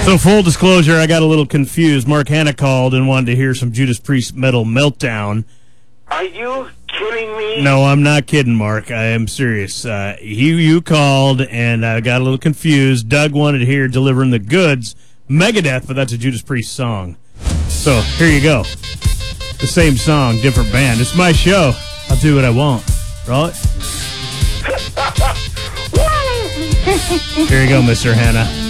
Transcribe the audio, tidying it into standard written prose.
So full disclosure, I got a little confused. Mark Hanna called and wanted to hear some Judas Priest Metal Meltdown. Are you kidding me? No, I'm not kidding, Mark. I am serious. You called and I got a little confused. Doug wanted to hear Delivering the Goods, Megadeth, but that's a Judas Priest song. So here you go. The same song, different band. It's my show. I'll do what I want. Right? Here you go, Mr. Hanna.